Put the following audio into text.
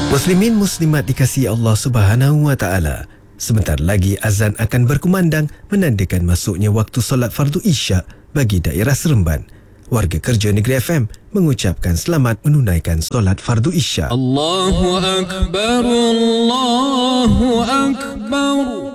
Muslimin muslimat dikasihi Allah Subhanahu wa taala. Sebentar lagi azan akan berkumandang menandakan masuknya waktu solat fardu Isyak bagi daerah Seremban. Warga kerja Negeri FM mengucapkan selamat menunaikan solat fardu Isyak. Allahu Akbar, Allahu Akbar.